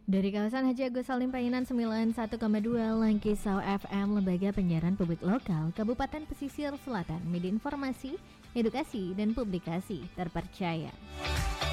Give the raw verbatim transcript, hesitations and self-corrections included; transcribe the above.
Dari kawasan Haji Agus Salim Painan sembilan puluh satu koma dua Langkisau F M, Lembaga Penyiaran Publik Lokal Kabupaten Pesisir Selatan, media informasi, edukasi, dan publikasi terpercaya.